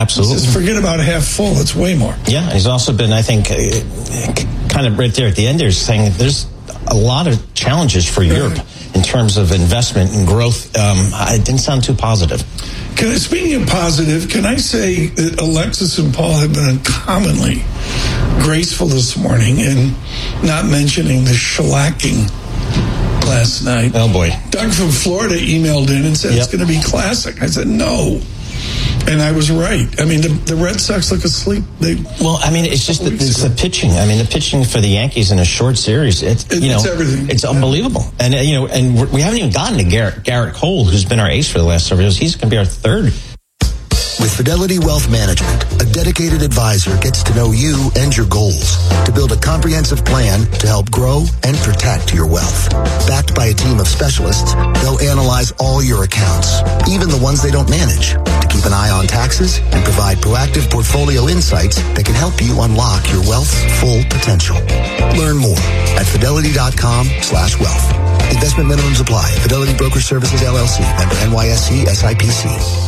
Absolutely. He says, forget about half full. It's way more. Yeah, he's also been, I think, kind of right there at the end there saying there's a lot of challenges for Europe in terms of investment and growth. It didn't sound too positive. Speaking of positive, can I say that Alexis and Paul have been uncommonly graceful this morning in not mentioning the shellacking last night. Oh, boy. Doug from Florida emailed in and said it's going to be classic. I said, no. And I was right. I mean, the Red Sox look asleep. It's just the pitching. I mean, the pitching for the Yankees in a short series, it's everything. It's unbelievable. And, and we haven't even gotten to Garrett Cole, who's been our ace for the last several years. He's going to be our third. With Fidelity Wealth Management, a dedicated advisor gets to know you and your goals to build a comprehensive plan to help grow and protect your wealth. Backed by a team of specialists, they'll analyze all your accounts, even the ones they don't manage, to keep an eye on taxes and provide proactive portfolio insights that can help you unlock your wealth's full potential. Learn more at fidelity.com/wealth. Investment minimums apply. Fidelity Broker Services, LLC. Member NYSE, SIPC.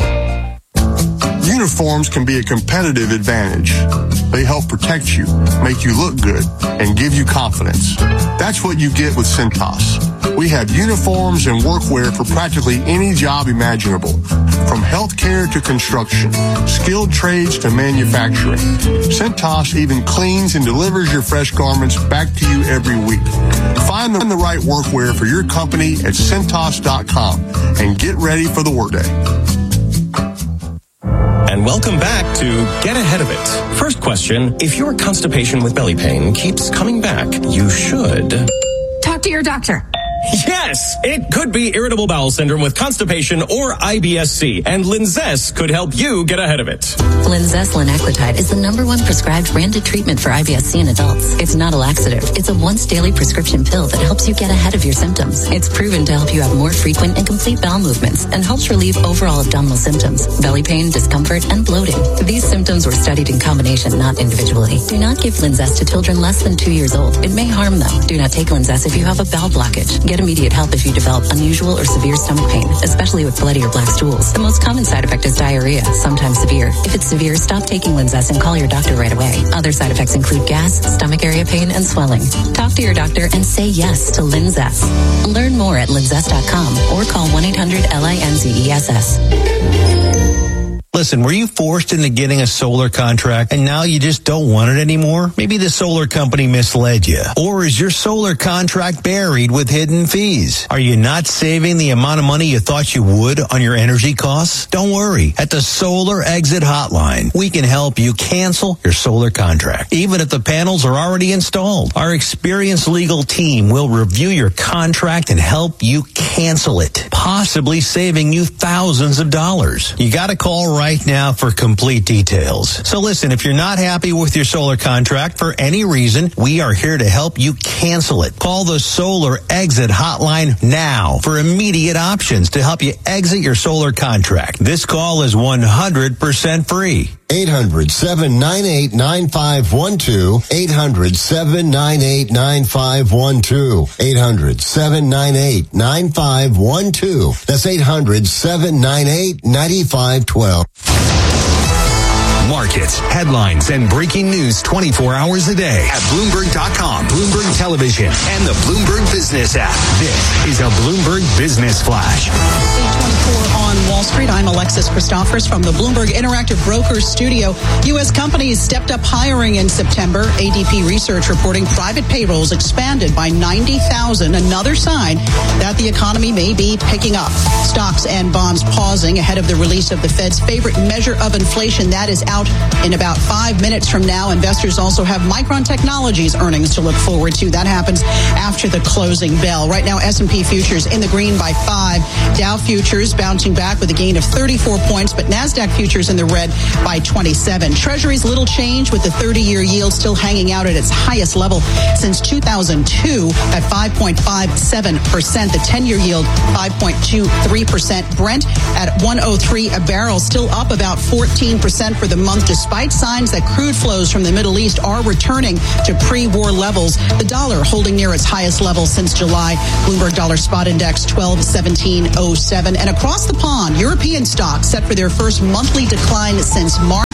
Uniforms can be a competitive advantage. They help protect you, make you look good, and give you confidence. That's what you get with Cintas. We have uniforms and workwear for practically any job imaginable, from healthcare to construction, skilled trades to manufacturing. Cintas even cleans and delivers your fresh garments back to you every week. Find the right workwear for your company at Cintas.com and get ready for the workday. And welcome back to Get Ahead of It. First question, if your constipation with belly pain keeps coming back, you should talk to your doctor. Yes, it could be irritable bowel syndrome with constipation or IBS-C, and Linzess could help you get ahead of it. Linzess linaclotide is the #1 prescribed branded treatment for IBS-C in adults. It's not a laxative. It's a once-daily prescription pill that helps you get ahead of your symptoms. It's proven to help you have more frequent and complete bowel movements and helps relieve overall abdominal symptoms, belly pain, discomfort, and bloating. These symptoms were studied in combination, not individually. Do not give Linzess to children less than 2 years old. It may harm them. Do not take Linzess if you have a bowel blockage. Get immediate help if you develop unusual or severe stomach pain, especially with bloody or black stools. The most common side effect is diarrhea, sometimes severe. If it's severe, stop taking Linzess and call your doctor right away. Other side effects include gas, stomach area pain, and swelling. Talk to your doctor and say yes to Linzess. Learn more at linzess.com or call 1-800-LINZESS. Listen, were you forced into getting a solar contract and now you just don't want it anymore? Maybe the solar company misled you. Or is your solar contract buried with hidden fees? Are you not saving the amount of money you thought you would on your energy costs? Don't worry. At the Solar Exit Hotline, we can help you cancel your solar contract, even if the panels are already installed. Our experienced legal team will review your contract and help you cancel it, possibly saving you thousands of dollars. You got to call right now for complete details. So listen, if you're not happy with your solar contract for any reason, we are here to help you cancel it. Call the Solar Exit Hotline now for immediate options to help you exit your solar contract. This call is 100% free. 800-798-9512. 800-798-9512. 800-798-9512. That's 800-798-9512. Markets, headlines, and breaking news 24 hours a day at Bloomberg.com, Bloomberg Television, and the Bloomberg Business app. This is a Bloomberg Business Flash. 8:24 on Wall Street. I'm Alexis Christophers from the Bloomberg Interactive Brokers studio. U.S. companies stepped up hiring in September. ADP Research reporting private payrolls expanded by 90,000, another sign that the economy may be picking up. Stocks and bonds pausing ahead of the release of the Fed's favorite measure of inflation. That is out in about 5 minutes from now. Investors also have Micron Technology's earnings to look forward to. That happens after the closing bell. Right now, S&P futures in the green by 5. Dow futures bouncing back with a gain of 34 points, but NASDAQ futures in the red by 27. Treasuries little change with the 30-year yield still hanging out at its highest level since 2002 at 5.57%. The 10-year yield 5.23%. Brent at 103 a barrel, still up about 14% for the month, despite signs that crude flows from the Middle East are returning to pre-war levels. The dollar holding near its highest level since July. Bloomberg Dollar Spot Index 1217.07. And across the pond, European stocks set for their first monthly decline since March.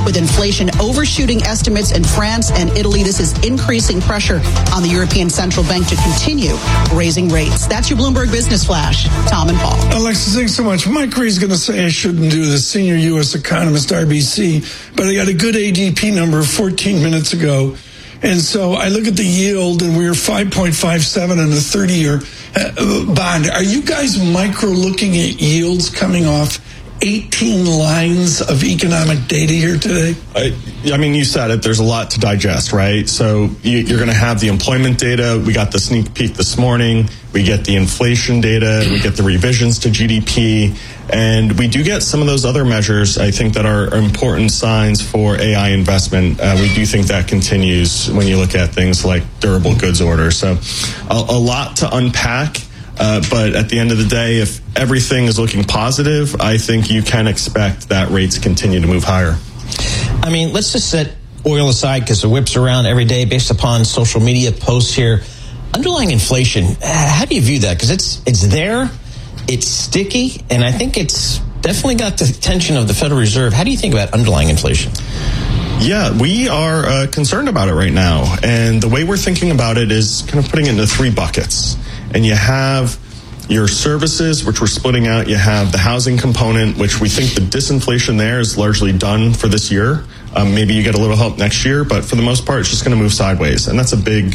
With inflation overshooting estimates in France and Italy, this is increasing pressure on the European Central Bank to continue raising rates. That's your Bloomberg Business Flash. Tom and Paul. Alexis, thanks so much. Mike Reed's going to say I shouldn't do this, senior U.S. economist, RBC, but I got a good ADP number 14 minutes ago. And so I look at the yield, and we were 5.57 in the 30-year bond. Are you guys micro-looking at yields coming off 18 lines of economic data here today? I mean, you said it. There's a lot to digest, right? So you're going to have the employment data. We got the sneak peek this morning. We get the inflation data. We get the revisions to GDP. And we do get some of those other measures, I think, that are important signs for AI investment. We do think that continues when you look at things like durable goods orders. So a lot to unpack. But at the end of the day, if everything is looking positive, I think you can expect that rates continue to move higher. I mean, let's just set oil aside because it whips around every day based upon social media posts here. Underlying inflation, how do you view that? Because it's there, it's sticky, and I think it's definitely got the attention of the Federal Reserve. How do you think about underlying inflation? Yeah, we are concerned about it right now. And the way we're thinking about it is kind of putting it into three buckets. And you have your services, which we're splitting out. You have the housing component, which we think the disinflation there is largely done for this year. Maybe you get a little help next year, but for the most part, it's just going to move sideways. And that's a big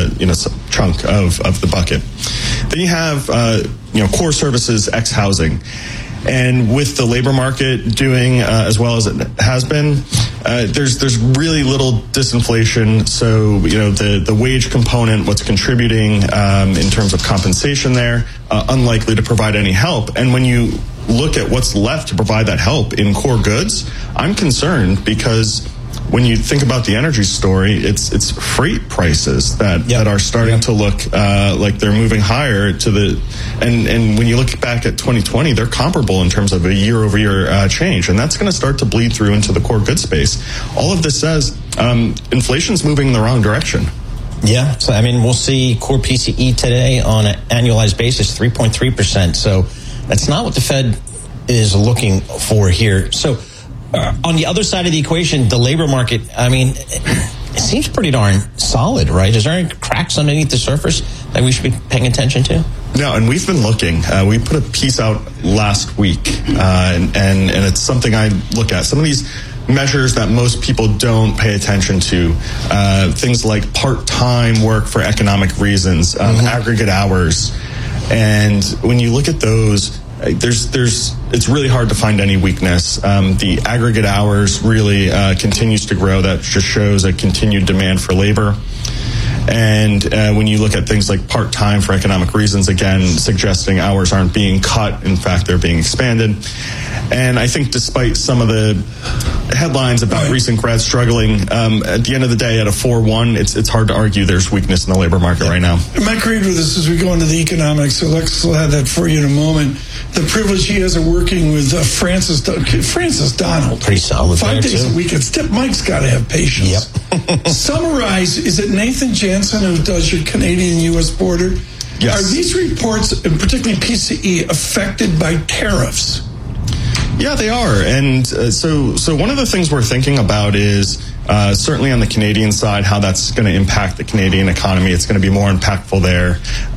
chunk of the bucket. Then you have core services, ex housing. And with the labor market doing as well as it has been, there's really little disinflation. So, the wage component, what's contributing in terms of compensation there, unlikely to provide any help. And when you look at what's left to provide that help in core goods, I'm concerned because when you think about the energy story, it's freight prices that are starting to look like they're moving higher and when you look back at 2020, they're comparable in terms of a year-over-year change, and that's going to start to bleed through into the core goods space. All of this says inflation's moving in the wrong direction. Yeah, so I mean, we'll see core PCE today on an annualized basis, 3.3%. So that's not what the Fed is looking for here. So on the other side of the equation, the labor market, I mean, it seems pretty darn solid, right? Is there any cracks underneath the surface that we should be paying attention to? No, and we've been looking. We put a piece out last week, and it's something I look at. Some of these measures that most people don't pay attention to, things like part-time work for economic reasons, aggregate hours. And when you look at those, it's really hard to find any weakness. The aggregate hours really continues to grow. That just shows a continued demand for labor. And when you look at things like part-time for economic reasons, again, suggesting hours aren't being cut. In fact, they're being expanded. And I think despite some of the headlines about recent grads struggling, at the end of the day, at a 4-1, it's hard to argue there's weakness in the labor market right now. Mike Reed with us as we go into the economics. Alexis will have that for you in a moment. The privilege he has of working with Francis Donald. Pretty solid. 5 days a week. Mike's got to have patience. Yep. Summarize, is it Nathan Jansen who does your Canadian-U.S. border? Yes. Are these reports, and particularly PCE, affected by tariffs? Yeah, they are. And so one of the things we're thinking about is certainly on the Canadian side, how that's going to impact the Canadian economy. It's going to be more impactful there.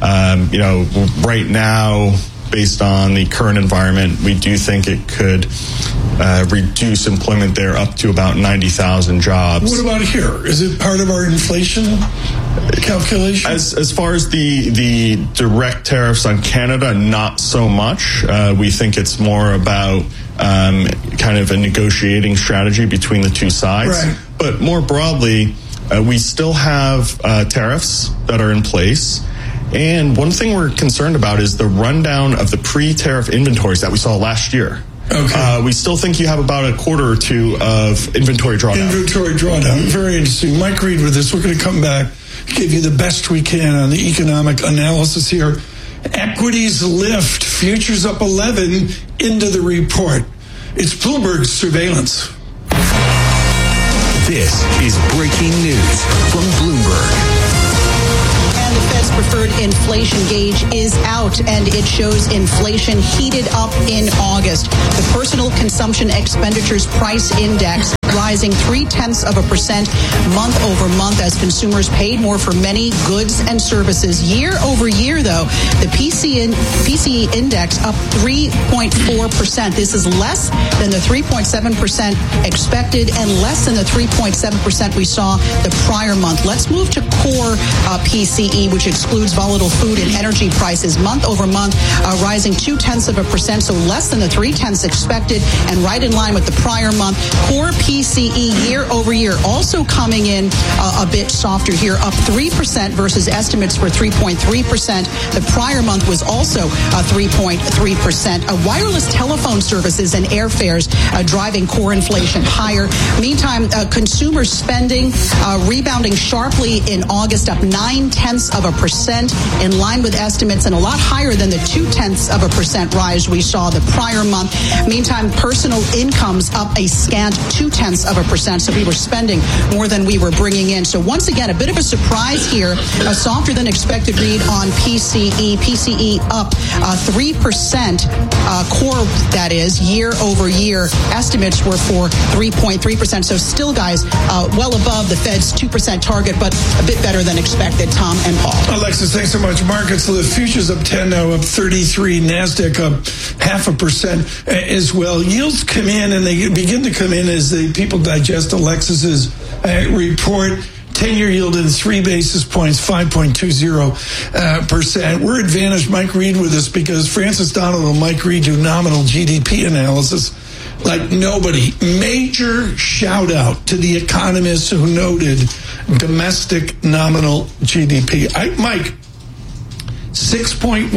Right now, based on the current environment, we do think it could reduce employment there up to about 90,000 jobs. What about here? Is it part of our inflation calculation? As far as the direct tariffs on Canada, not so much. We think it's more about kind of a negotiating strategy between the two sides. Right. But more broadly, we still have tariffs that are in place. And one thing we're concerned about is the rundown of the pre-tariff inventories that we saw last year. Okay. We still think you have about a quarter or two of inventory drawdown. Very interesting. Mike Reed with us. We're going to come back, give you the best we can on the economic analysis here. Equities lift, futures up 11 into the report. It's Bloomberg Surveillance. This is breaking news from Bloomberg. The Fed's preferred inflation gauge is out, and it shows inflation heated up in August. The Personal Consumption Expenditures Price Index rising 0.3% month over month as consumers paid more for many goods and services. Year over year, though, the PCE index up 3.4%. This is less than the 3.7% expected and less than the 3.7% we saw the prior month. Let's move to core PCE, which excludes volatile food and energy prices. Month over month, rising 0.2%, so less than the 0.3 expected and right in line with the prior month. Core PCE year over year also coming in a bit softer here, up 3% versus estimates for 3.3%. The prior month was also 3.3%. Wireless telephone services and airfares driving core inflation higher. Meantime, consumer spending rebounding sharply in August, up 0.9% in line with estimates and a lot higher than the 0.2% rise we saw the prior month. Meantime, personal incomes up a scant 0.2%. So we were spending more than we were bringing in. So once again, a bit of a surprise here, a softer than expected read on PCE. PCE up 3%, core that is, year over year. Estimates were for 3.3%. So still, guys, well above the Fed's 2% target, but a bit better than expected. Tom and Paul. Alexis, thanks so much. Markets, the futures up 10 now, up 33. NASDAQ up 0.5% as well. Yields come in, and they begin to come in as people digest Alexis's report. 10-year yield in 3 basis points, 5.20%. We're advantaged. Mike Reed with us because Francis Donald and Mike Reed do nominal GDP analysis like nobody. Major shout out to the economists who noted domestic nominal GDP. Mike, 6.1%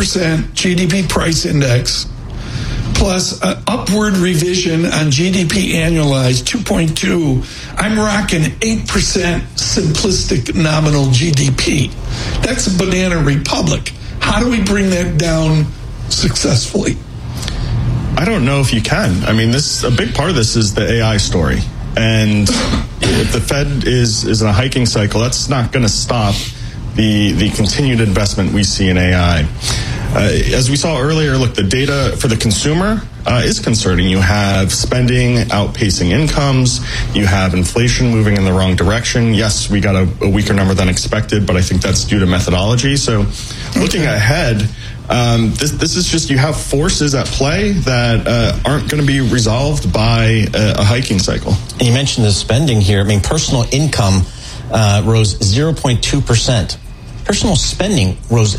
GDP price index plus an upward revision on GDP annualized 2.2. I'm rocking 8% simplistic nominal GDP. That's a banana republic. How do we bring that down successfully? I don't know if you can. I mean, a big part of this is the AI story. And if the Fed is in a hiking cycle, that's not going to stop the continued investment we see in AI. As we saw earlier, look, the data for the consumer is concerning. You have spending outpacing incomes. You have inflation moving in the wrong direction. Yes, we got a weaker number than expected, but I think that's due to methodology. So looking ahead, this is just, you have forces at play that aren't going to be resolved by a hiking cycle. And you mentioned the spending here. I mean, personal income rose 0.2%. Personal spending rose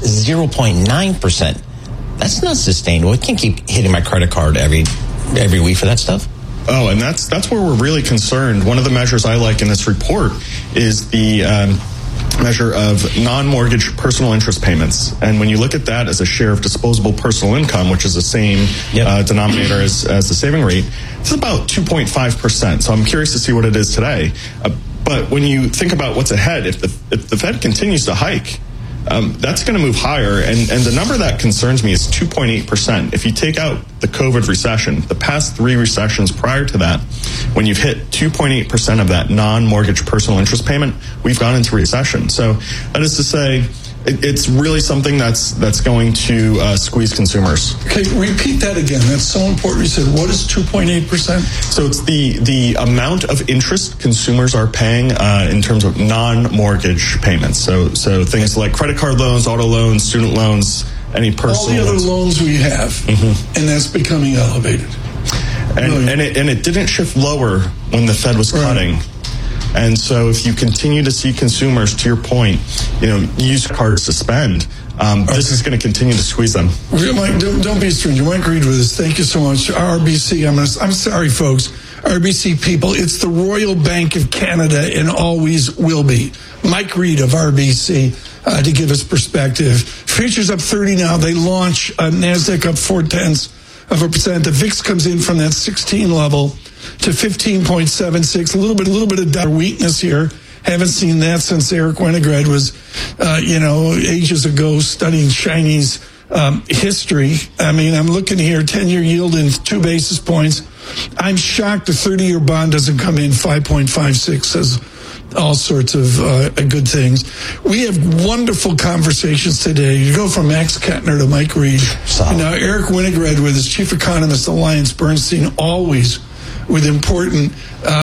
0.9%. That's not sustainable. I can't keep hitting my credit card every week for that stuff. Oh, and that's where we're really concerned. One of the measures I like in this report is the measure of non-mortgage personal interest payments. And when you look at that as a share of disposable personal income, which is the same denominator as the saving rate, it's about 2.5%. So I'm curious to see what it is today. But when you think about what's ahead, if the Fed continues to hike, that's going to move higher. And the number that concerns me is 2.8%. If you take out the COVID recession, the past 3 recessions prior to that, when you've hit 2.8% of that non-mortgage personal interest payment, we've gone into recession. So that is to say, it's really something that's going to squeeze consumers. Okay, repeat that again. That's so important. You said, what is 2.8%? So it's the amount of interest consumers are paying in terms of non-mortgage payments. So things like credit card loans, auto loans, student loans, any personal all the other loans we have, and that's becoming elevated. And it didn't shift lower when the Fed was cutting. And so if you continue to see consumers, to your point, use cards to spend, this is going to continue to squeeze them. Mike, don't be a stranger. Mike Reed with us. Thank you so much. RBC, I'm sorry, folks. RBC people, it's the Royal Bank of Canada and always will be. Mike Reed of RBC to give us perspective. Futures up 30 now. They launch NASDAQ up 0.4%. The VIX comes in from that 16 level to 15.76. A little bit of weakness here. Haven't seen that since Eric Winograd was, ages ago studying Chinese history. I mean, I'm looking here, 10-year yield in 2 basis points. I'm shocked the 30-year bond doesn't come in 5.56, says all sorts of good things. We have wonderful conversations today. You go from Max Kettner to Mike Reed. And now Eric Winograd with his chief economist, Alliance Bernstein, always with important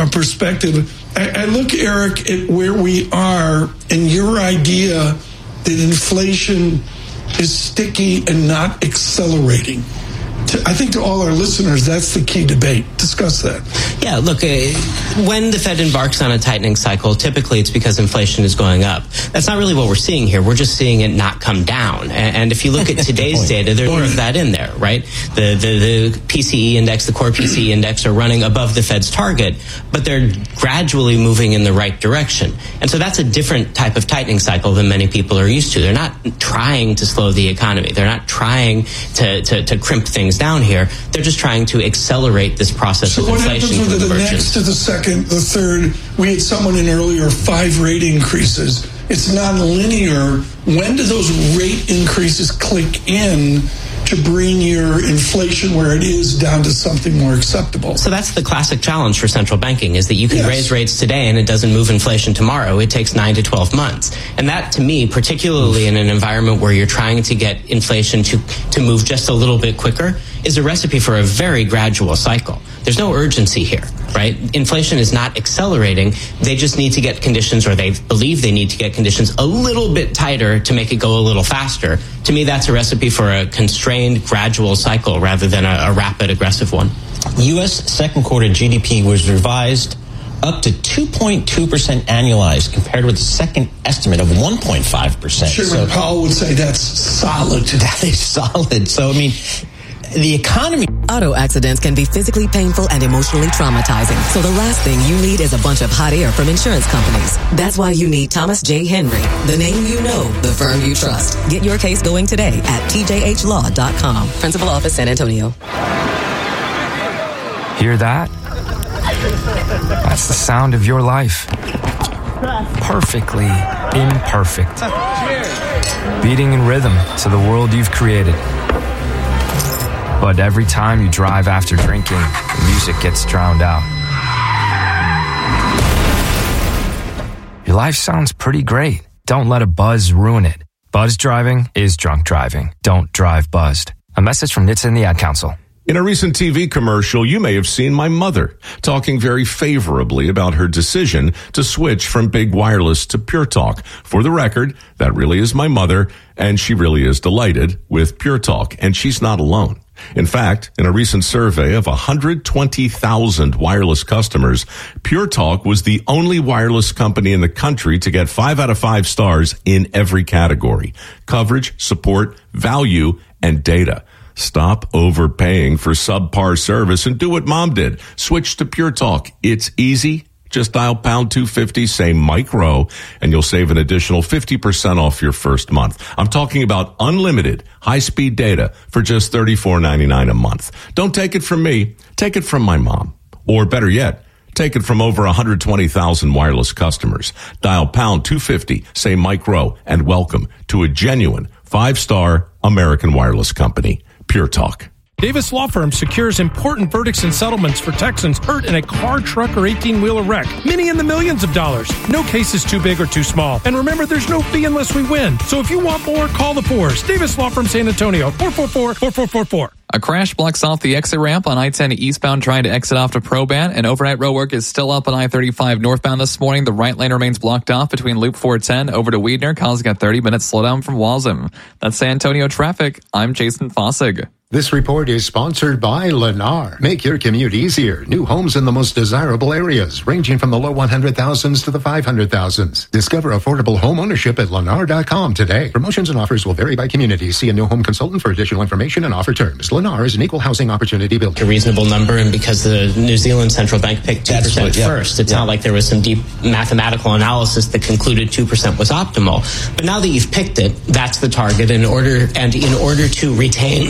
a perspective, I look, Eric, at where we are and your idea that inflation is sticky and not accelerating. I think to all our listeners, that's the key debate. Discuss that. Yeah, look, when the Fed embarks on a tightening cycle, typically it's because inflation is going up. That's not really what we're seeing here. We're just seeing it not come down. And if you look at today's data, there's that in there, right? The PCE index, the core PCE index are running above the Fed's target, but they're gradually moving in the right direction. And so that's a different type of tightening cycle than many people are used to. They're not trying to slow the economy. They're not trying to crimp things down here. They're just trying to accelerate this process of inflation. So what happens with the next to the second, the third? We had someone in earlier 5 rate increases. It's non-linear. When do those rate increases click in to bring your inflation where it is down to something more acceptable? So that's the classic challenge for central banking, is that you can raise rates today and it doesn't move inflation tomorrow. It takes 9 to 12 months. And that, to me, particularly in an environment where you're trying to get inflation to move just a little bit quicker, is a recipe for a very gradual cycle. There's no urgency here, right? Inflation is not accelerating. They just need to get conditions, or they believe they need to get conditions a little bit tighter to make it go a little faster. To me, that's a recipe for a constrained, gradual cycle rather than a rapid, aggressive one. U.S. second quarter GDP was revised up to 2.2% annualized compared with the second estimate of 1.5%. Chairman Powell would say that's solid. That is solid. So, I mean, the economy. Auto accidents can be physically painful and emotionally traumatizing. So the last thing you need is a bunch of hot air from insurance companies. That's why you need Thomas J. Henry, the name you know, the firm you trust. Get your case going today at tjhlaw.com. Principal Office, San Antonio. Hear that? That's the sound of your life. Perfectly imperfect. Beating in rhythm to the world you've created. But every time you drive after drinking, the music gets drowned out. Your life sounds pretty great. Don't let a buzz ruin it. Buzz driving is drunk driving. Don't drive buzzed. A message from NHTSA and the Ad Council. In a recent TV commercial, you may have seen my mother talking very favorably about her decision to switch from big wireless to Pure Talk. For the record, that really is my mother, and she really is delighted with Pure Talk, and she's not alone. In fact, in a recent survey of 120,000 wireless customers, Pure Talk was the only wireless company in the country to get 5 out of 5 stars in every category: coverage, support, value, and data. Stop overpaying for subpar service and do what Mom did. Switch to Pure Talk. It's easy. Just dial pound 250, say Mike Rowe, and you'll save an additional 50% off your first month. I'm talking about unlimited high-speed data for just $34.99 a month. Don't take it from me. Take it from my mom. Or better yet, take it from over 120,000 wireless customers. Dial pound 250, say Mike Rowe, and welcome to a genuine 5-star American wireless company, Pure Talk. Davis Law Firm secures important verdicts and settlements for Texans hurt in a car, truck, or 18-wheeler wreck. Many in the millions of dollars. No case is too big or too small. And remember, there's no fee unless we win. So if you want more, call the Fours. Davis Law Firm, San Antonio, 444-4444. A crash blocks off the exit ramp on I-10 eastbound trying to exit off to Proban, and overnight road work is still up on I-35 northbound this morning. The right lane remains blocked off between Loop 410 over to Weidner, causing a 30-minute slowdown from Walsham. That's San Antonio traffic. I'm Jason Fossig. This report is sponsored by Lennar. Make your commute easier. New homes in the most desirable areas, ranging from the low 100,000s to the 500,000s. Discover affordable home ownership at Lennar.com today. Promotions and offers will vary by community. See a new home consultant for additional information and offer terms. Lennar is an equal housing opportunity builder. A reasonable number, and because the New Zealand Central Bank picked 2% first, it's not like there was some deep mathematical analysis that concluded 2% was optimal. But now that you've picked it, that's the target. In order to retain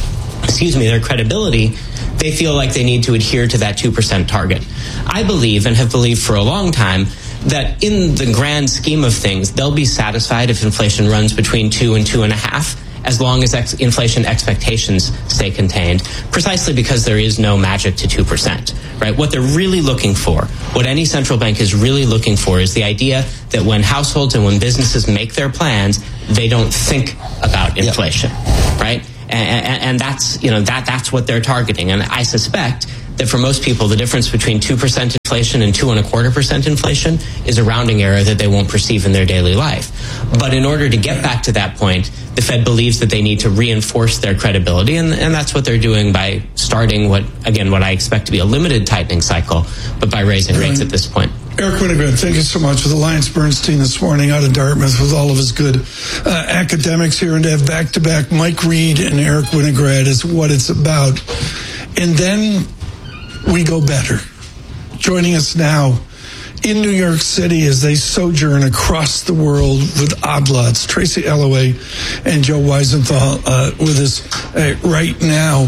their credibility, they feel like they need to adhere to that 2% target. I believe, and have believed for a long time, that in the grand scheme of things, they'll be satisfied if inflation runs between 2 and 2.5, as long as inflation expectations stay contained, precisely because there is no magic to 2%, right? What they're really looking for, what any central bank is really looking for, is the idea that when households and when businesses make their plans, they don't think about inflation, right? And that's, that's what they're targeting. And I suspect that for most people, the difference between 2% inflation and 2.25% inflation is a rounding error that they won't perceive in their daily life. But in order to get back to that point, the Fed believes that they need to reinforce their credibility, and that's what they're doing by starting what I expect to be a limited tightening cycle, but by raising rates at this point. Eric Winograd, thank you so much, with Alliance Bernstein this morning out of Dartmouth with all of his good academics here, and to have back-to-back Mike Reed and Eric Winograd is what it's about. And then we go better. Joining us now in New York City as they sojourn across the world with Odd Lots, Tracy Alloway and Joe Weisenthal with us right now.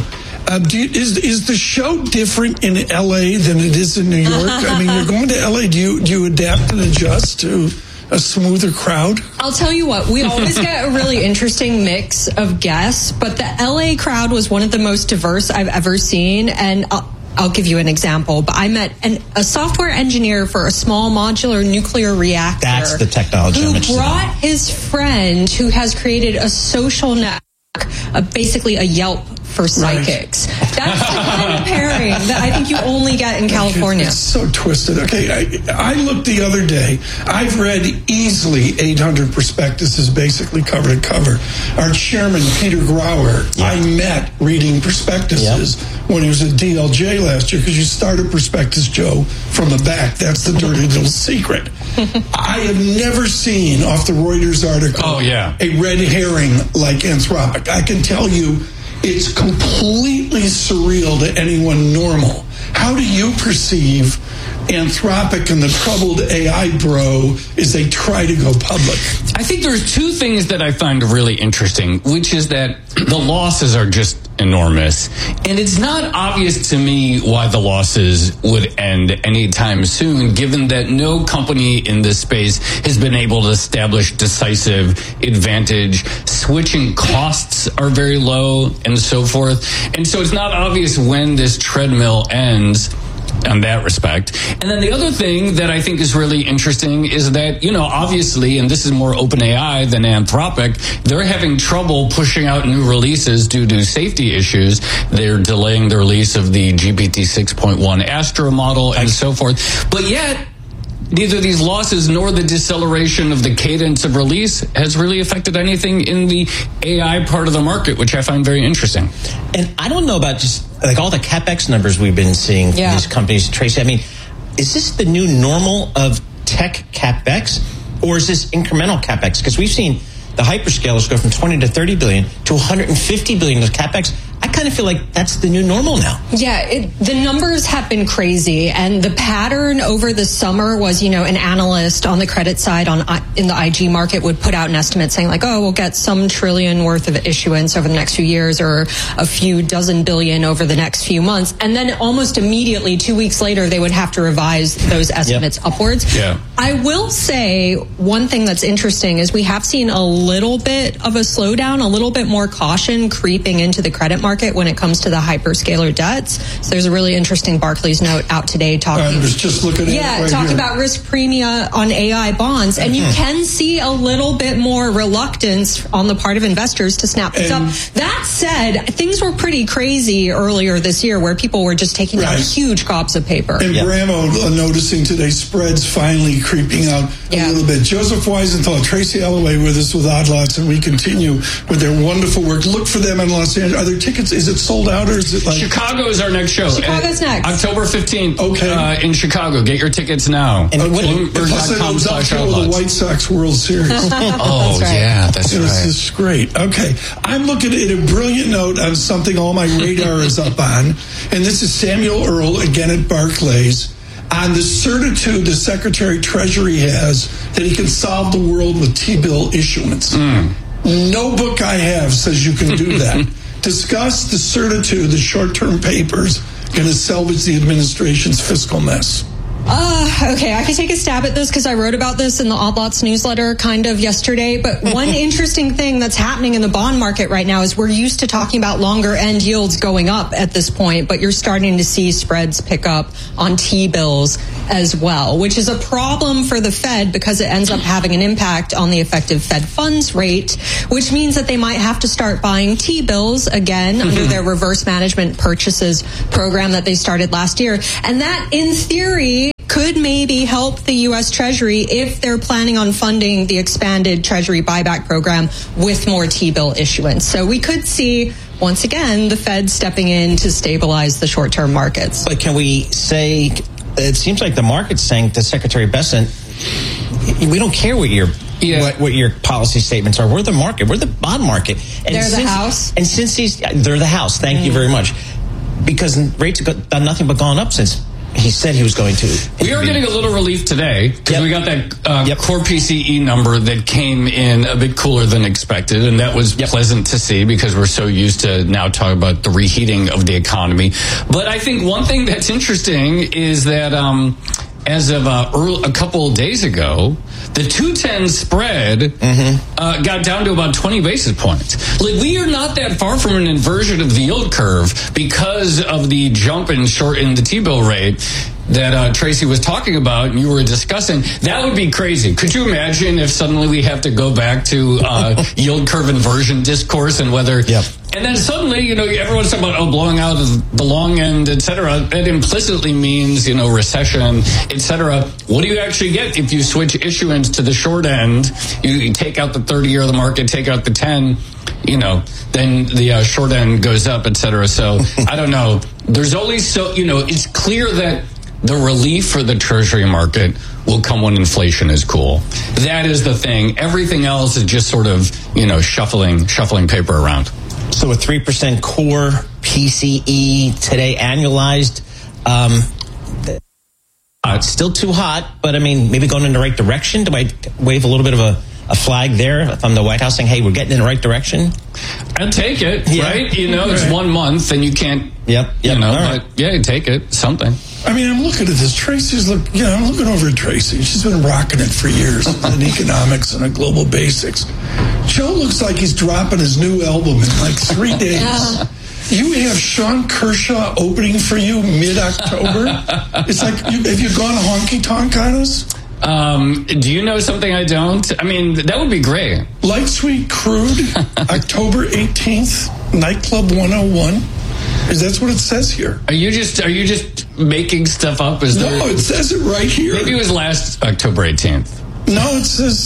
Is the show different in L.A. than it is in New York? I mean, you're going to L.A. Do you adapt and adjust to a smoother crowd? I'll tell you what, we always get a really interesting mix of guests, but the L.A. crowd was one of the most diverse I've ever seen, and I'll give you an example. But I met a software engineer for a small modular nuclear reactor. That's the technology. Who brought his friend who has created a social network, basically a Yelp for psychics. Right. That's the kind of pairing that I think you only get in California. It's so twisted. Okay, I looked the other day. I've read easily 800 prospectuses, basically cover to cover. Our chairman, Peter Grauer, I met reading prospectuses when he was at DLJ last year, because you start a prospectus, Joe, from the back. That's the dirty little secret. I have never seen, off the Reuters article, a red herring like Anthropic. I can tell you, it's completely surreal to anyone normal. How do you perceive Anthropic and the troubled AI bro as they try to go public? I think there's two things that I find really interesting, which is that the losses are just enormous. And it's not obvious to me why the losses would end anytime soon, given that no company in this space has been able to establish decisive advantage. Switching costs are very low and so forth. And so it's not obvious when this treadmill ends on that respect. And then the other thing that I think is really interesting is that, obviously, and this is more OpenAI than Anthropic, they're having trouble pushing out new releases due to safety issues. They're delaying the release of the GPT 6.1 Astra model and so forth. But yet, neither these losses nor the deceleration of the cadence of release has really affected anything in the AI part of the market, which I find very interesting. And I don't know about just like all the CapEx numbers we've been seeing from these companies, Tracy. I mean, is this the new normal of tech CapEx, or is this incremental CapEx? Because we've seen the hyperscalers go from 20 to 30 billion to 150 billion of CapEx. I kind of feel like that's the new normal now. Yeah, the numbers have been crazy, and the pattern over the summer was, an analyst on the credit side in the IG market would put out an estimate saying like, we'll get some trillion worth of issuance over the next few years, or a few dozen billion over the next few months, and then almost immediately, 2 weeks later, they would have to revise those estimates upwards. Yeah. I will say one thing that's interesting is we have seen a little bit of a slowdown, a little bit more caution creeping into the credit market when it comes to the hyperscaler debts. So there's a really interesting Barclays note out today talking. I was just looking at talking about risk premia on AI bonds, and you can see a little bit more reluctance on the part of investors to snap this up. That said, things were pretty crazy earlier this year, where people were just taking out huge gobs of paper. And Bramo noticing today spreads finally creeping out a little bit. Joseph Weisenthal, Tracy Alloway with us with Odd Lots, and we continue with their wonderful work. Look for them in Los Angeles. Are there tickets? Is it sold out, or is it like... Chicago is our next show. Chicago's next. October 15th in Chicago. Get your tickets now. And the White Sox World Series. That's right. This is great. Okay. I'm looking at a brilliant note on something all my radar is up on, and this is Samuel Earle, again at Barclays, on the certitude the Secretary of Treasury has that he can solve the world with T-bill issuance. No book I have says you can do that. Discuss the certitude the short-term papers going to salvage the administration's fiscal mess. Okay, I can take a stab at this because I wrote about this in the Odd Lots newsletter kind of yesterday. But one interesting thing that's happening in the bond market right now is we're used to talking about longer end yields going up at this point, but you're starting to see spreads pick up on T-bills as well, which is a problem for the Fed because it ends up having an impact on the effective Fed funds rate, which means that they might have to start buying T-bills again under their reverse management purchases program that they started last year. And that, in theory, could maybe help the U.S. Treasury if they're planning on funding the expanded Treasury buyback program with more T-bill issuance. So we could see, once again, the Fed stepping in to stabilize the short-term markets. But can we say, it seems like the market's saying to Secretary Bessent, we don't care what your what your policy statements are. We're the market. We're the bond market. And they're the House? And since they're the House. Thank you very much. Because rates have done nothing but gone up since he said he was going to. We are getting a little relief today because we got that core PCE number that came in a bit cooler than expected, and that was pleasant to see because we're so used to now talking about the reheating of the economy. But I think one thing that's interesting is that as of a couple of days ago, the 210 spread got down to about 20 basis points. Like, we are not that far from an inversion of the yield curve because of the jump in the T-bill rate that Tracy was talking about and you were discussing. That would be crazy. Could you imagine if suddenly we have to go back to yield curve inversion discourse and whether... And then suddenly, everyone's talking about, blowing out the long end, et cetera. That implicitly means, recession, et cetera. What do you actually get if you switch issuance to the short end? You take out the 30-year of the market, take out the 10, then the short end goes up, et cetera. So, I don't know. There's only it's clear that the relief for the Treasury market will come when inflation is cool. That is the thing. Everything else is just sort of, shuffling paper around. So a 3% core PCE today annualized. It's still too hot, but I mean, maybe going in the right direction. Do I wave a little bit of a flag there from the White House saying, hey, we're getting in the right direction? I'd take it, right? It's 1 month and you can't, but you take it, something. I mean, I'm looking at this. I'm looking over at Tracy. She's been rocking it for years in economics and a global basics. Joe looks like he's dropping his new album in like 3 days. You have Sean Kershaw opening for you mid-October. It's like, have you gone honky tonk on us? Do you know something I don't? I mean, that would be great. Light Sweet Crude, October 18th, Nightclub 101. That's what it says here. Are you just making stuff up? It says it right here. Maybe it was last October 18th. It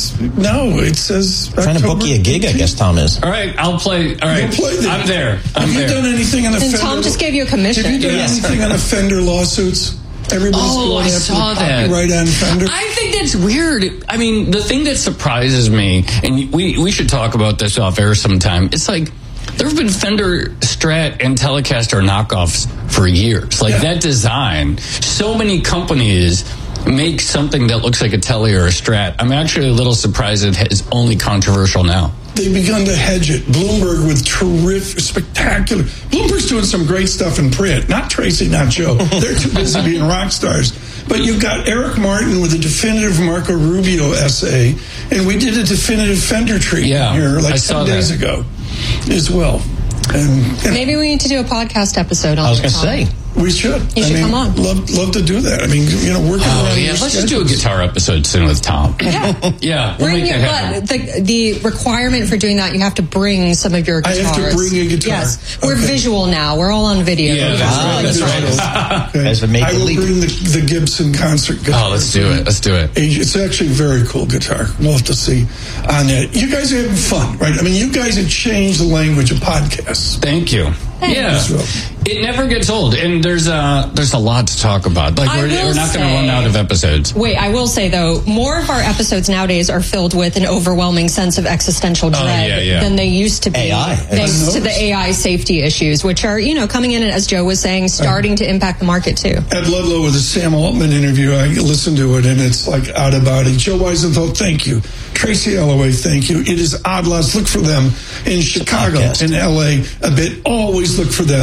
says trying to book you a gig, 18th. I guess Tom is. All right, I'll play. All right, I'm there. Have you done anything on a Fender? Tom just gave you a commission. Have you done anything on a Fender lawsuits? Everybody's going after copyright on Fender. I think that's weird. I mean, the thing that surprises me, and we should talk about this off air sometime, it's like, there have been Fender Strat and Telecaster knockoffs for years. That design, so many companies make something that looks like a Tele or a Strat. I'm actually a little surprised it is only controversial now. They've begun to hedge it. Bloomberg with terrific, spectacular. Bloomberg's doing some great stuff in print. Not Tracy, not Joe. They're too busy being rock stars. But you've got Eric Martin with a definitive Marco Rubio essay, and we did a definitive Fender treatment here 10 days ago as well. And maybe we need to do a podcast episode on it. I was going to say. We should. You should come on. Love to do that. I mean, working around your let's just do a guitar episode soon with Tom. Yeah. We'll make that happen. But the requirement for doing that, you have to bring some of your guitars. I have to bring a guitar. Yes. We're visual now. We're all on video. Yeah, that's right. Okay. I will bring the Gibson concert guitar. Oh, let's do it. It's actually a very cool guitar. We'll have to see on that. You guys are having fun, right? I mean, you guys have changed the language of podcasts. Thank you. Yeah, it never gets old, and there's a lot to talk about. We're not going to run out of episodes. Wait, I will say though, more of our episodes nowadays are filled with an overwhelming sense of existential dread than they used to be. AI, thanks to the AI safety issues, which are coming in and, as Joe was saying, starting to impact the market too. Ed Ludlow with the Sam Altman interview, I listened to it, and it's like out of body. Joe Weisenthal, thank you. Tracy Alloway, thank you. It is Odd Lots. Look for them in Chicago, in LA, a bit. Always look for them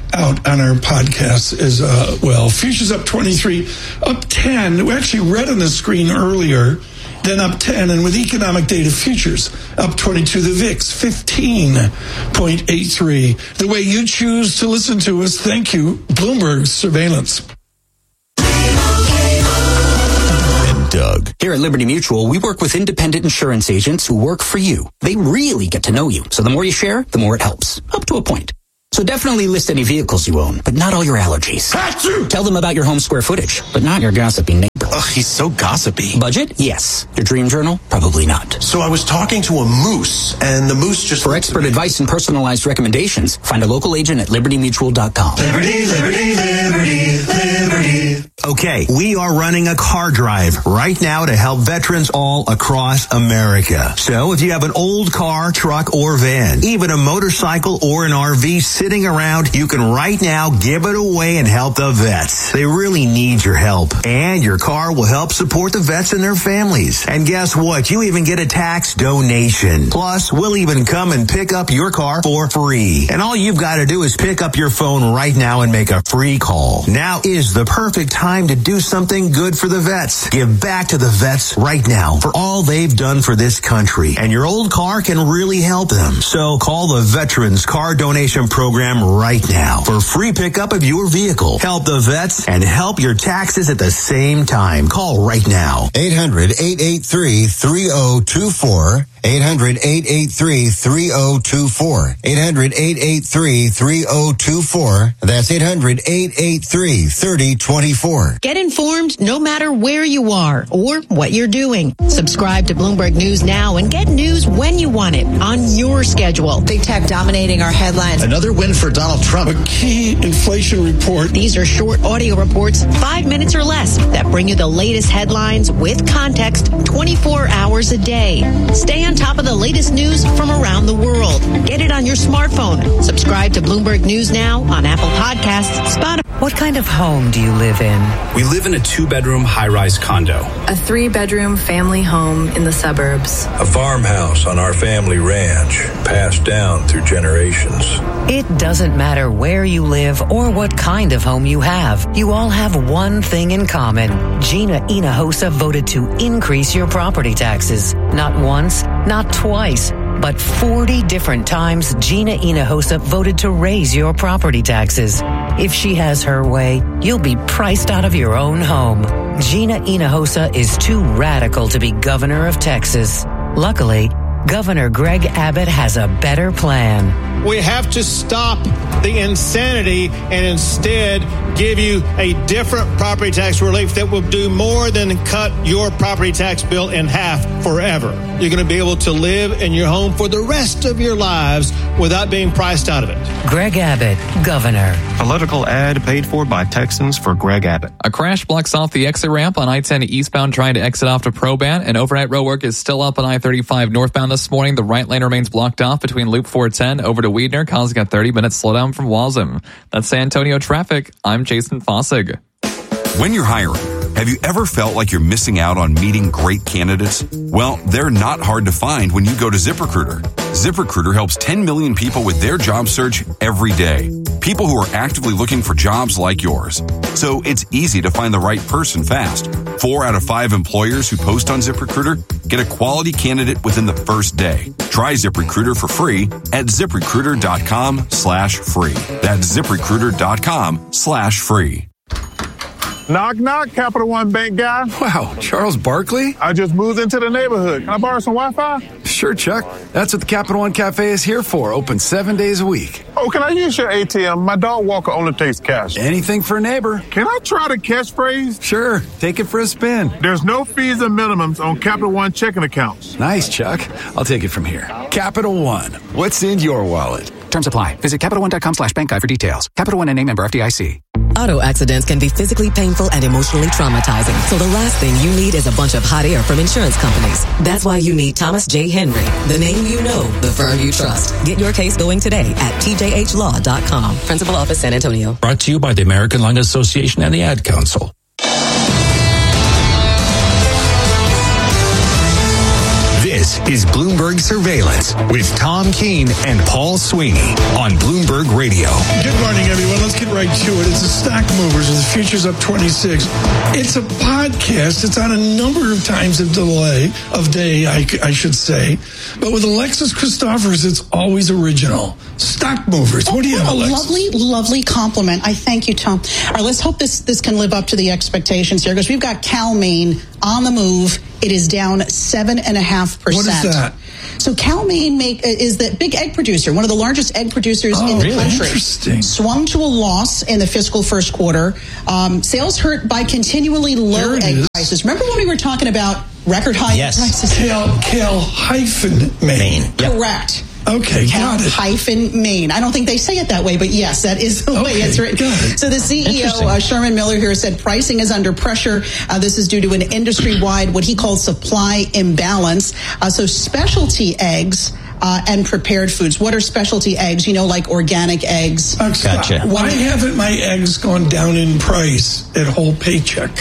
out on our podcast as well. Futures up 23, up 10. We actually read on the screen earlier, then up 10. And with economic data futures up 22, the VIX 15.83. The way you choose to listen to us, thank you, Bloomberg Surveillance. Doug. Here at Liberty Mutual, we work with independent insurance agents who work for you. They really get to know you. So the more you share, the more it helps. Up to a point. So definitely list any vehicles you own, but not all your allergies. Achoo! Tell them about your home square footage, but not your gossipy neighbor. Ugh, he's so gossipy. Budget? Yes. Your dream journal? Probably not. So I was talking to a moose, and the moose just... For expert advice and personalized recommendations, find a local agent at libertymutual.com. Liberty, liberty, liberty, liberty. Okay, we are running a car drive right now to help veterans all across America. So if you have an old car, truck, or van, even a motorcycle or an RV sitting around, you can right now give it away and help the vets. They really need your help. And your car will help support the vets and their families. And guess what? You even get a tax donation. Plus, we'll even come and pick up your car for free. And all you've got to do is pick up your phone right now and make a free call. Now is the perfect time to do something good for the vets. Give back to the vets right now for all they've done for this country. And your old car can really help them. So call the Veterans Car Donation Program right now for free pickup of your vehicle. Help the vets and help your taxes at the same time. Call right now. 800-883-3024. 800-883-3024. 800-883-3024. That's 800-883-3024. Get informed no matter where you are or what you're doing. Subscribe to Bloomberg News now and get news when you want it on your schedule. Big tech dominating our headlines. Another win for Donald Trump. A key inflation report. These are short audio reports, 5 minutes or less, that bring you the latest headlines with context 24 hours a day. Stay on top of the latest news from around the world. Get it on your smartphone. Subscribe to Bloomberg News now on Apple Podcasts, Spotify. What kind of home do you live in? We live in a 2-bedroom high-rise condo. A 3-bedroom family home in the suburbs. A farmhouse on our family ranch, passed down through generations. It doesn't matter where you live or what kind of home you have. You all have one thing in common. Gina Hinojosa voted to increase your property taxes. Not once, not twice, but 40 different times Gina Hinojosa voted to raise your property taxes. If she has her way, you'll be priced out of your own home. Gina Hinojosa is too radical to be governor of Texas. Luckily, Governor Greg Abbott has a better plan. We have to stop the insanity and instead give you a different property tax relief that will do more than cut your property tax bill in half forever. You're going to be able to live in your home for the rest of your lives without being priced out of it. Greg Abbott, Governor. Political ad paid for by Texans for Greg Abbott. A crash blocks off the exit ramp on I-10 eastbound trying to exit off to Proban, and overnight road work is still up on I-35 northbound this morning. The right lane remains blocked off between Loop 410 over to Weidner, causing a 30-minute slowdown from Walzem. That's San Antonio traffic. I'm Jason Fossig. When you're hiring, have you ever felt like you're missing out on meeting great candidates? Well, they're not hard to find when you go to ZipRecruiter. ZipRecruiter helps 10 million people with their job search every day. People who are actively looking for jobs like yours. So it's easy to find the right person fast. 4 out of 5 employers who post on ZipRecruiter get a quality candidate within the first day. Try ZipRecruiter for free at ZipRecruiter.com/free. That's ZipRecruiter.com/free. Knock, knock, Capital One Bank guy. Wow, Charles Barkley? I just moved into the neighborhood. Can I borrow some Wi-Fi? Sure, Chuck. That's what the Capital One Cafe is here for. Open 7 days a week. Oh, can I use your ATM? My dog walker only takes cash. Anything for a neighbor. Can I try the catchphrase? Sure. Take it for a spin. There's no fees and minimums on Capital One checking accounts. Nice, Chuck. I'll take it from here. Capital One. What's in your wallet? Terms apply. Visit CapitalOne.com/bank guide for details. Capital One NA, member FDIC. Auto accidents can be physically painful and emotionally traumatizing. So the last thing you need is a bunch of hot air from insurance companies. That's why you need Thomas J. Henry, the name you know, the firm you trust. Get your case going today at tjhlaw.com. Principal Office, San Antonio. Brought to you by the American Lung Association and the Ad Council. This is Bloomberg Surveillance with Tom Keene and Paul Sweeney on Bloomberg Radio. Good morning, everyone. Let's get right to it. It's the Stock Movers, with the futures up 26. It's a podcast. It's on a number of times of day, I should say. But with Alexis Christophers, it's always original. Stock Movers. What do you have, Alexis? Lovely compliment. I thank you, Tom. All right, let's hope this can live up to the expectations here, because we've got Cal-Maine on the move. It is down 7.5%. What is that? So Cal-Maine is the big egg producer, one of the largest egg producers in the country. Interesting. Swung to a loss in the fiscal first quarter. Sales hurt by continually low egg prices. Remember when we were talking about record high prices? Cal-Maine. Yep. Correct. Okay, got it. Cal-Maine. I don't think they say it that way, but yes, that is the way it's written. So the CEO, Sherman Miller, here said pricing is under pressure. This is due to an industry-wide, what he calls supply imbalance. So specialty eggs and prepared foods. What are specialty eggs? You know, like organic eggs. Gotcha. Why haven't my eggs gone down in price at whole paycheck?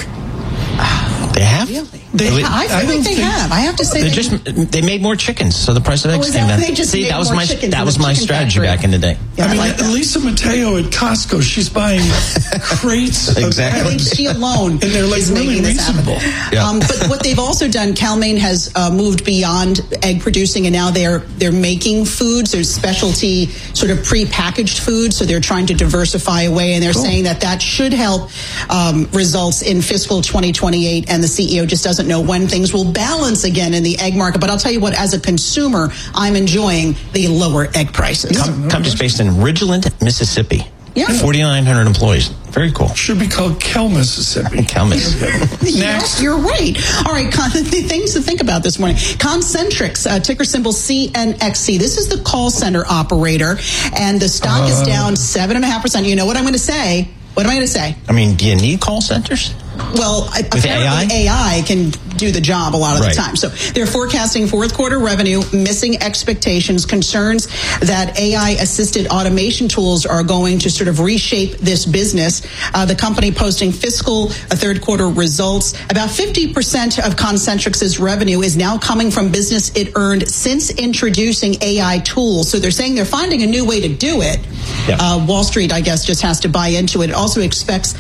They have? Really? I think they have. I have to say they made more chickens, so the price of eggs came down. That was my strategy back in the day. Yeah, I mean, Lisa Mateo at Costco, she's buying crates of eggs. She alone and they're like is really making this reasonable. happen. But what they've also done, Cal-Maine has moved beyond egg producing, and now they're making foods. There's specialty sort of pre-packaged foods, so they're trying to diversify away, and they're saying that should help results in fiscal 2028, and the CEO just doesn't know when things will balance again in the egg market. But I'll tell you what, as a consumer, I'm enjoying the lower egg prices. Company's based in Ridgeland, Mississippi. Yeah. 4,900 employees. Very cool. Should be called Cal, Mississippi. Cal, Mississippi. Next. You're right. All right, things to think about this morning. Concentrix, ticker symbol CNXC. This is the call center operator, and the stock is down 7.5%. You know what I'm going to say? What am I going to say? I mean, do you need call centers? Well, apparently AI can do the job a lot of the time. So they're forecasting fourth quarter revenue, missing expectations, concerns that AI-assisted automation tools are going to sort of reshape this business. The company posting fiscal third quarter results. About 50% of Concentrix's revenue is now coming from business it earned since introducing AI tools. So they're saying they're finding a new way to do it. Yep. Wall Street, I guess, just has to buy into it. It also expects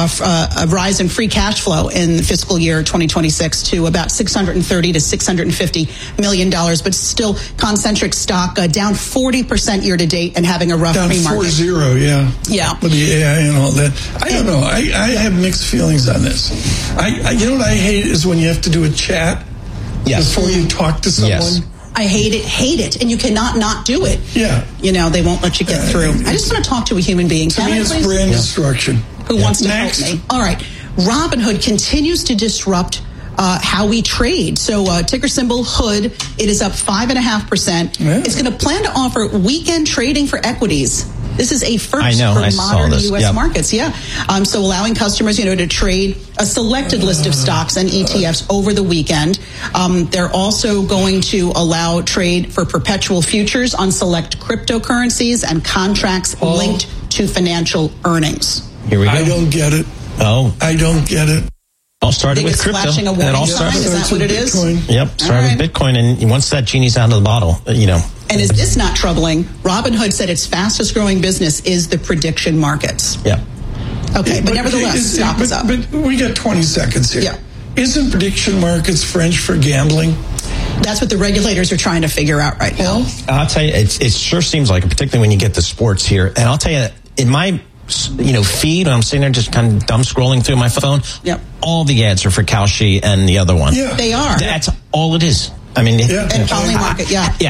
a rise in free cash flow in the fiscal year 2026 to about $630 to $650 million. But still, Concentrix stock down 40% year to date and having a rough pre-market. Down 4-0, yeah. Yeah. With the AI and all that. I don't know. I have mixed feelings on this. You know what I hate is when you have to do a chat before you talk to someone. Yes. I hate it, and you cannot not do it. Yeah. You know, they won't let you get through. I just want to talk to a human being. To me, it's brand destruction. Who wants to help me? All right. Robinhood continues to disrupt how we trade. So ticker symbol HOOD, it is up 5.5%. Yeah. It's going to plan to offer weekend trading for equities. This is a first for modern U.S. markets. Yeah. So allowing customers, to trade a selected list of stocks and ETFs over the weekend. They're also going to allow trade for perpetual futures on select cryptocurrencies and contracts linked to financial earnings. Here we go. I don't get it. I don't get it. All started with crypto. Flashing a warning sign. Is that what it is? Bitcoin. Yep. Started with Bitcoin, and once that genie's out of the bottle, And is this not troubling? Robinhood said its fastest growing business is the prediction markets. Yeah. Okay, but nevertheless, stock is up. But we got 20 seconds here. Yeah. Isn't prediction markets French for gambling? That's what the regulators are trying to figure out right now. I'll tell you, it sure seems like it, particularly when you get to sports here. And I'll tell you, in my feed, when I'm sitting there just kind of dumb scrolling through my phone, all the ads are for Kalshi and the other one. Yeah. They are. That's all it is. I mean, and Polymarket,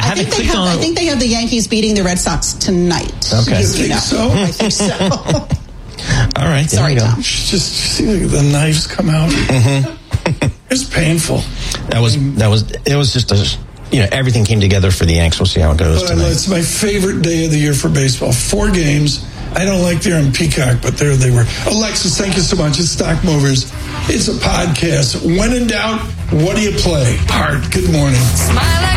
I think they have the Yankees beating the Red Sox tonight. Okay. You think so? I think so. All right. Sorry, Tom. Just see the knives come out. It's painful. It was just everything came together for the Yanks. We'll see how it goes tonight. It's my favorite day of the year for baseball. 4 games. I don't like they're on Peacock, but there they were. Alexis, thank you so much. It's Stock Movers. It's a podcast. When in doubt, what do you play? Hard. Good morning.